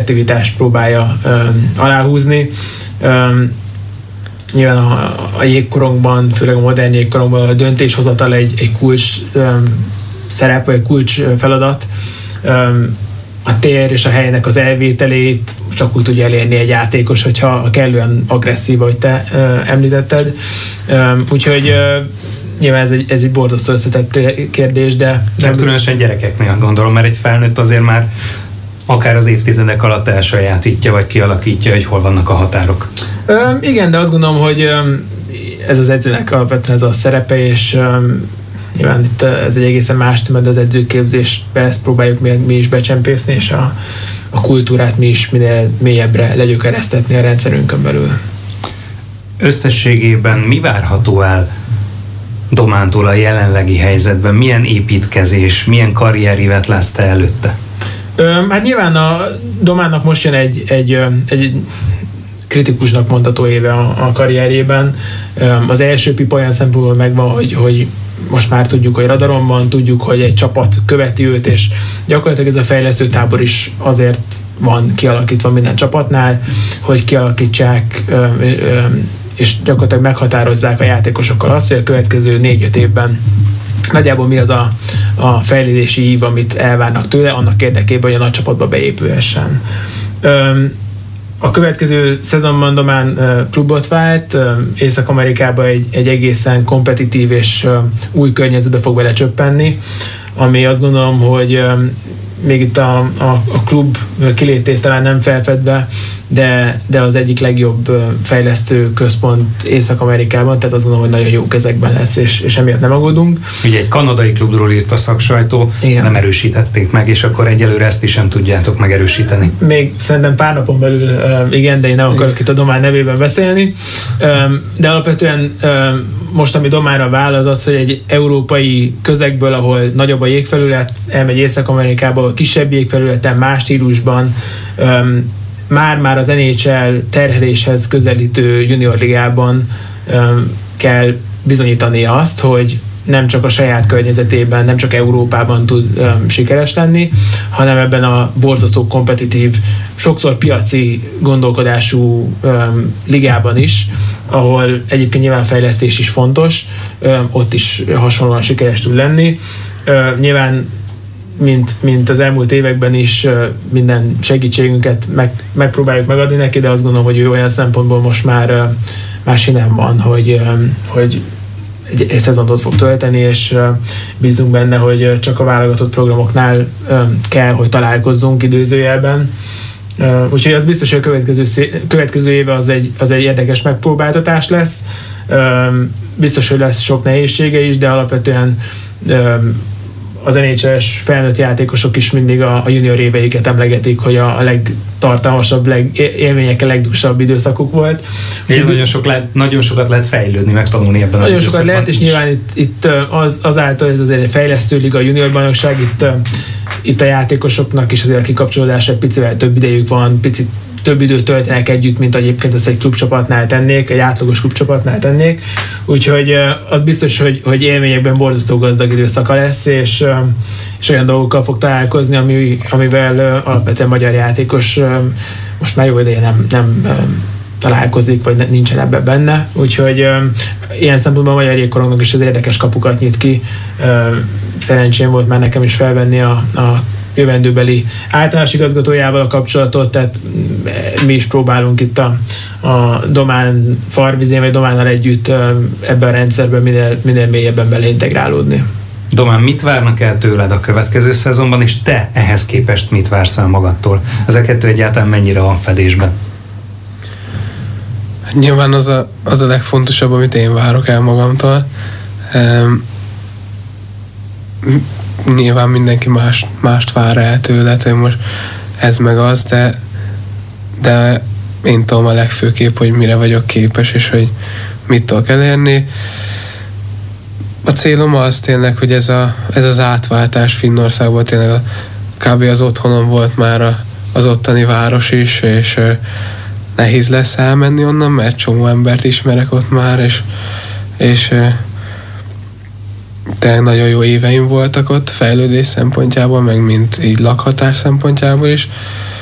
kreativitást próbálja aláhúzni. Nyilván a jégkorongban, főleg a modern jégkorongban a döntéshozatal egy kulcs szerep, vagy kulcs feladat. A tér és a helynek az elvételét csak úgy tudja elérni egy játékos, hogyha kellően agresszív, ahogy te említetted. Úgyhogy nyilván ez egy borzasztó összetett kérdés, de... Hát különösen gyerekeknél gondolom, mert egy felnőtt azért már akár az évtizedek alatt elsajátítja, vagy kialakítja, hogy hol vannak a határok. Igen, de azt gondolom, hogy ez az edzőnek alapvetően ez a szerepe, és nyilván itt ez egy egészen más téma, de az edzőképzésbe ezt próbáljuk mi is becsempészni, és a kultúrát mi is minél mélyebbre legyökeresztetni a rendszerünkön belül. Összességében mi várható el Domántól a jelenlegi helyzetben? Milyen építkezés, milyen karrierévet lesz te előtte? Hát nyilván a Dománnak most jön egy kritikusnak mondható éve a karrierjében. Az első pipa olyan szempontból megvan, hogy most már tudjuk, hogy radaron van, tudjuk, hogy egy csapat követi őt, és gyakorlatilag ez a fejlesztő tábor is azért van kialakítva minden csapatnál, hogy kialakítsák és gyakorlatilag meghatározzák a játékosokkal azt, hogy a következő 4-5 évben nagyjából mi az a fejlődési ív, amit elvárnak tőle, annak érdekében, hogy a nagy csapatba beépülhessen. A következő szezonban Domán klubot vált, Észak-Amerikába egy egészen kompetitív és új környezetbe fog vele csöppenni, ami azt gondolom, hogy még itt a klub kilétét talán nem felfedve, de az egyik legjobb fejlesztő központ Észak-Amerikában, tehát azt gondolom, hogy nagyon jó kezekben lesz, és emiatt nem aggódunk. Ugye egy kanadai klubról írt a szaksajtó, igen. Nem erősítették meg, és akkor egyelőre ezt is sem tudjátok megerősíteni. Még szerintem pár napon belül igen, de én nem akarok itt a Domán nevében beszélni, de alapvetően most, ami Dománra vál, az, hogy egy európai közegből, ahol nagyobb a jégfelület, elmegy Észak-Amerikába, kisebb jégfelületen, más stílusban, már az NHL terheléshez közelítő junior ligában kell bizonyítani azt, hogy nem csak a saját környezetében, nem csak Európában tud sikeres lenni, hanem ebben a borzasztó kompetitív, sokszor piaci gondolkodású ligában is, ahol egyébként nyilván fejlesztés is fontos, ott is hasonlóan sikeres tud lenni. Nyilván mint az elmúlt években is minden segítségünket megpróbáljuk megadni neki, de azt gondolom, hogy ő olyan szempontból most már sinem van, hogy egy szezont ott fog tölteni, és bízunk benne, hogy csak a válogatott programoknál kell, hogy találkozzunk időzőjelben. Úgyhogy az biztos, hogy a következő éve az egy érdekes megpróbáltatás lesz. Biztos, hogy lesz sok nehézsége is, de alapvetően az NHL-es felnőtt játékosok is mindig a junior éveiket emlegetik, hogy a legtartalmasabb, élményekkel legdúsabb időszakuk volt. Nagyon sokat lehet fejlődni, megtanulni ebben az időszakban. Nagyon sokat lehet, és nyilván itt azáltal, hogy ez azért egy fejlesztő liga, a junior bajnokság, itt a játékosoknak is azért a kikapcsolódásra picivel több idejük van, picit több időt töltenek együtt, mint egyébként ezt egy klubcsapatnál tennék, egy átlagos klubcsapatnál tennék. Úgyhogy az biztos, hogy élményekben borzasztó gazdag időszaka lesz, és olyan dolgokkal fog találkozni, amivel alapvetően magyar játékos most már jó ideje nem találkozik, vagy nincsen ebben benne. Úgyhogy ilyen szempontból a magyar jégkorongnak is az érdekes kapukat nyit ki. Szerencsém volt már nekem is felvenni a jövendőbeli általános igazgatójával a kapcsolatot, tehát mi is próbálunk itt a Domán farvizén, vagy Dománnal együtt ebben a rendszerben minél mélyebben beleintegrálódni. Domán, mit várnak el tőled a következő szezonban, és te ehhez képest mit vársz el magadtól? Ez a kettő egyáltalán mennyire van fedésben? Nyilván az a legfontosabb, amit én várok el magamtól. Nyilván mindenki mást vár el tőled, hogy most ez meg az, de én tudom a legfőképp, hogy mire vagyok képes, és hogy mit tudok elérni. A célom az tényleg, hogy ez az átváltás Finnországban tényleg kb. Az otthonom volt már az ottani város is, és nehéz lesz elmenni onnan, mert csomó embert ismerek ott már, és tényleg nagyon jó éveim voltak ott fejlődés szempontjából, meg mint így lakhatás szempontjából is.